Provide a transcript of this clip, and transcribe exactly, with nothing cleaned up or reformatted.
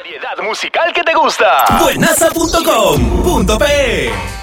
variedad musical que te gusta. Buenaza punto com punto pe